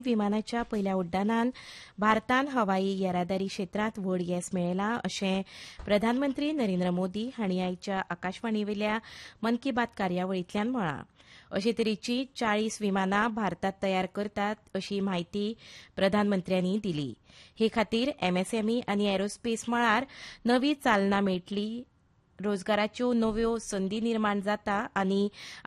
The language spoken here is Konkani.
विमानाच्या पयल्या उड्डाणान भारतान हवाई येरादारी क्षेत्रांत व्हड येस मेळयला अशें प्रधानमंत्री नरेंद्र मोदी हांणी आयच्या आकाशवाणीवेल्या मन की बात कार्यावळींतल्यान म्हळां. अशे तरेची 40 विमानां भारतांत तयार करतात अशी म्हायती प्रधानमंत्र्यांनी दिली. हे खातीर एमएसएमई आनी एरोस्पेस मळार नवी चालना मेळटली, रोजगाराच्यो नव्यो संदी निर्माण जाता आनी